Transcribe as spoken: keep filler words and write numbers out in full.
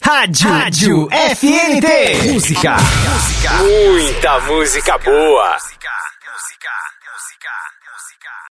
Rádio, Rádio F N T. Música. Música. Muita música boa.